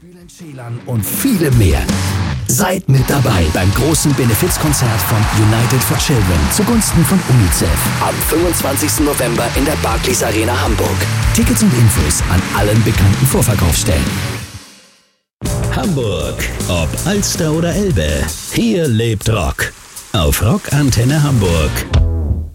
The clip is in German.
Bülent Ceylan und viele mehr. Seid mit dabei beim großen Benefizkonzert von United for Children zugunsten von UNICEF am 25. November in der Barclays Arena Hamburg. Tickets und Infos an allen bekannten Vorverkaufsstellen. Hamburg, ob Alster oder Elbe, hier lebt Rock. Auf Rock Antenne Hamburg.